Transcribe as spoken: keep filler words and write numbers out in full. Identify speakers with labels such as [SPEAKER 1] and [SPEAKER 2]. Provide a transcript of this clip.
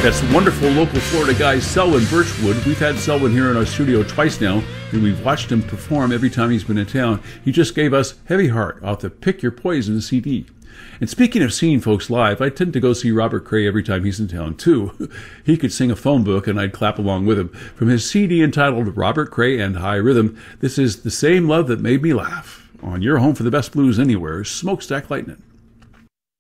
[SPEAKER 1] That's the wonderful local Florida guy, Selwyn Birchwood. We've had Selwyn here in our studio twice now, and we've watched him perform every time he's been in town. He just gave us Heavy Heart off the Pick Your Poison C D. And speaking of seeing folks live, I tend to go see Robert Cray every time he's in town, too. He could sing a phone book, and I'd clap along with him. From his C D entitled Robert Cray and High Rhythm, this is The Same Love That Made Me Laugh. On your home for the best blues anywhere, Smokestack Lightning.